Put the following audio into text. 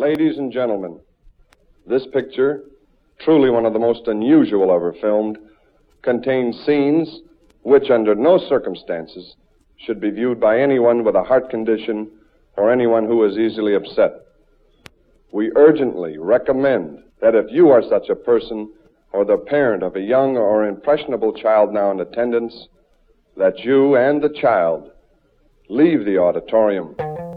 Ladies and gentlemen, this picture, truly one of the most unusual ever filmed, contains scenes which, under no circumstances, should be viewed by anyone with a heart condition or anyone who is easily upset. We urgently recommend that if you are such a person or the parent of a young or impressionable child now in attendance, that you and the child leave the auditorium